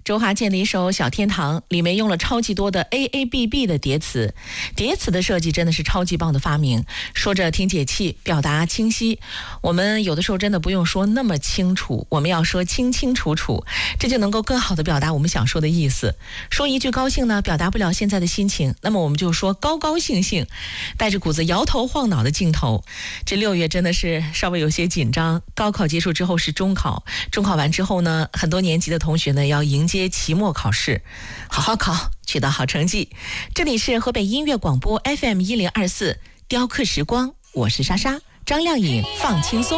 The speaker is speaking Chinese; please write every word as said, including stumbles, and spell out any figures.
周华健的一首《小天堂》里面用了超级多的 A A B B 的叠词，叠词的设计真的是超级棒的发明，说着听解气，表达清晰。我们有的时候真的不用说那么清楚，我们要说清清楚楚，这就能够更好的表达我们想说的意思。说一句高兴呢，表达不了现在的心情，那么我们就说高高兴兴，带着股子摇头晃脑的劲头。这六月真的是稍微有些紧张，高考结束之后是中考，中考完之后呢，很多年级的同学呢要迎接期末考试，好好考，取得好成绩。这里是河北音乐广播 F M 一零二四雕刻时光，我是莎莎，张靓颖放轻松。